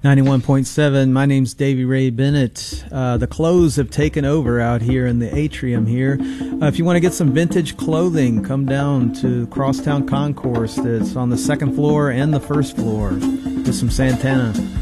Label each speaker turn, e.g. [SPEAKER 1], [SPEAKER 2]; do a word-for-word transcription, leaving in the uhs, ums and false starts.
[SPEAKER 1] ninety-one point seven. My name's Davey Ray Bennett. Uh, the clothes have taken over out here in the atrium here. Uh, if you want to get some vintage clothing, come down to Crosstown Concourse. It's on the second floor and the first floor with some Santana.